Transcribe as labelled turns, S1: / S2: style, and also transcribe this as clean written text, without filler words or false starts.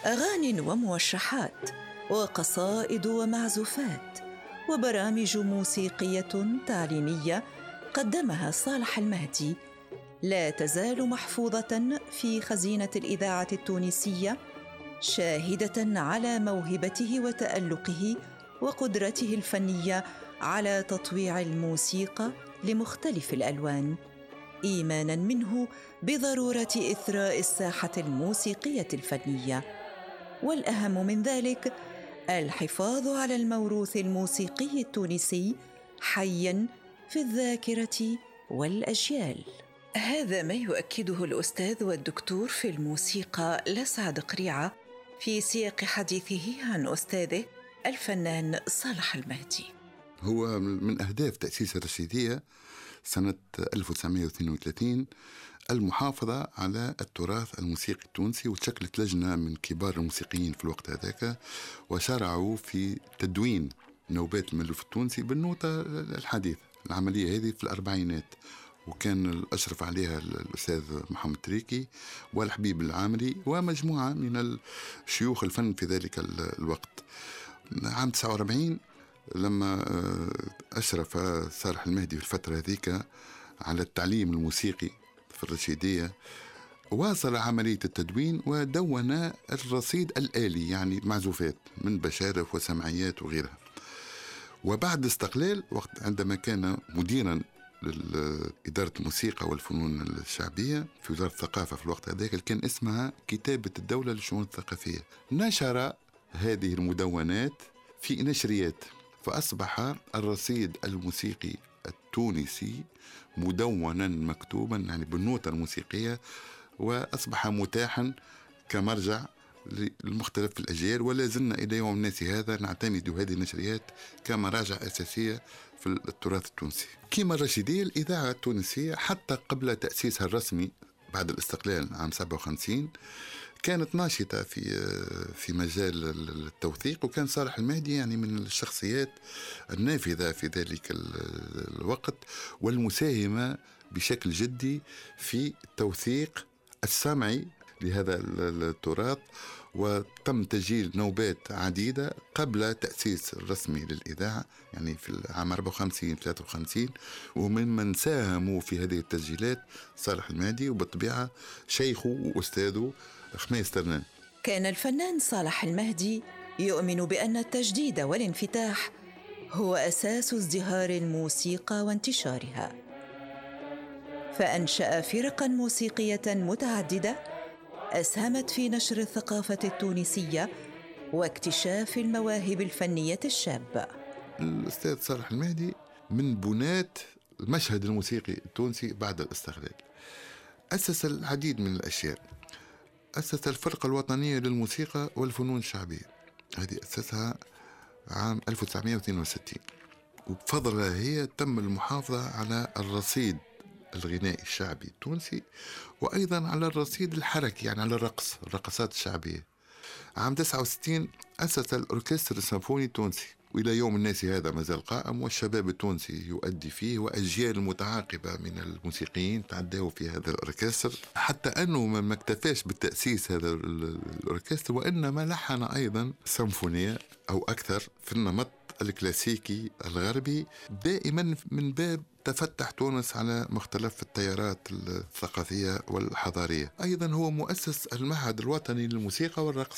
S1: أغاني وموشحات وقصائد ومعزوفات وبرامج موسيقية تعليمية قدمها صالح المهدي لا تزال محفوظة في خزينة الإذاعة التونسية، شاهدة على موهبته وتألقه وقدرته الفنية على تطويع الموسيقى لمختلف الألوان، إيماناً منه بضرورة إثراء الساحة الموسيقية الفنية، والأهم من ذلك الحفاظ على الموروث الموسيقي التونسي حياً في الذاكرة والأجيال. هذا ما يؤكده الأستاذ والدكتور في الموسيقى لسعد قريعة في سياق حديثه عن أستاذه الفنان صالح المهدي.
S2: هو من أهداف تأسيس الرشيدية سنة 1932 المحافظة على التراث الموسيقي التونسي، وتشكلت لجنة من كبار الموسيقيين في الوقت هذاك، وشرعوا في تدوين نوبات المألوف التونسي بالنوتة الحديثة. العملية هذه في الأربعينات، وكان الأشرف عليها الأستاذ محمد تريكي والحبيب العامري ومجموعة من الشيوخ الفن في ذلك الوقت. عام 49 لما أشرف صالح المهدي في الفترة هذيك على التعليم الموسيقي في الرشيدية، واصل عملية التدوين ودون الرصيد الآلي، يعني معزوفات من بشارف وسمعيات وغيرها. وبعد استقلال، وقت عندما كان مديرا لإدارة الموسيقى والفنون الشعبية في وزارة الثقافة في الوقت هذاك، كان اسمها كتابة الدولة للشؤون الثقافية، نشر هذه المدونات في نشريات، فأصبح الرصيد الموسيقي التونسي مدونا مكتوبا يعني بالنوتة الموسيقية، وأصبح متاحا كمرجع للمختلف الأجيال. ولا زلنا إلى يوم الناس هذا نعتمد هذه النشريات كمراجع أساسية في التراث التونسي. كما الرشيدية، الإذاعة التونسية حتى قبل تأسيسها الرسمي بعد الاستقلال عام 57 كانت ناشطة في مجال التوثيق، وكان صالح المهدي يعني من الشخصيات النافذة في ذلك الوقت والمساهمة بشكل جدي في التوثيق السمعي لهذا التراث. وتم تسجيل نوبات عديدة قبل تأسيس الرسمي للإذاعة، يعني في العام 54 53، وممن ساهموا في هذه التسجيلات صالح المهدي، وبالطبيعة شيخه وأستاذه خميس ترنان.
S1: كان الفنان صالح المهدي يؤمن بأن التجديد والانفتاح هو أساس ازدهار الموسيقى وانتشارها، فأنشأ فرقاً موسيقية متعددة أسهمت في نشر الثقافة التونسية واكتشاف المواهب الفنية الشابة.
S2: الأستاذ صالح المهدي من بناة المشهد الموسيقي التونسي بعد الاستقلال. أسس العديد من الأشياء، أسس الفرقة الوطنية للموسيقى والفنون الشعبية، هذه أسسها عام 1962، وبفضلها هي تم المحافظة على الرصيد الغنائي الشعبي التونسي، وأيضا على الرصيد الحركي، يعني على الرقصات الشعبية. عام 69 أسس الأوركستر السيمفوني التونسي، وإلى يوم الناس هذا ما زال قائم، والشباب التونسي يؤدي فيه، وأجيال متعاقبة من الموسيقيين تعدوا في هذا الأوركستر، حتى أنه ما اكتفاش بالتأسيس هذا الأوركستر، وإنما لحن أيضا سيمفونية أو أكثر في النمط الكلاسيكي الغربي، دائما من باب تفتح تونس على مختلف التيارات الثقافية والحضارية. أيضا هو مؤسس المعهد الوطني للموسيقى والرقص